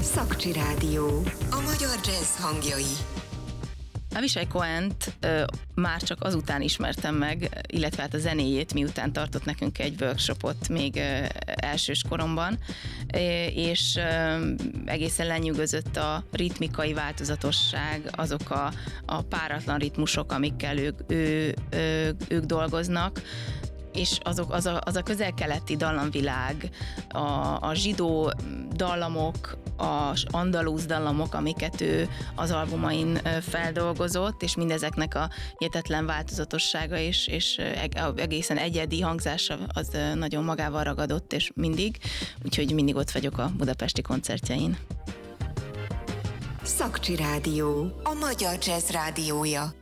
Szakcsi Rádió. A magyar jazz hangjai. Avishai Cohent már csak azután ismertem meg, illetve hát a zenéjét, miután tartott nekünk egy workshopot még elsős koromban, és egészen lenyűgözött a ritmikai változatosság, azok a páratlan ritmusok, amikkel ők dolgoznak, és az a közel-keleti dallamvilág, a zsidó dallamok, az andalúz dallamok, amiket ő az albumain feldolgozott, és mindezeknek a hihetetlen változatossága és egészen egyedi hangzása az nagyon magával ragadott, és úgyhogy mindig ott vagyok a budapesti koncertjein. Szakcsi Rádió, a magyar jazz rádiója.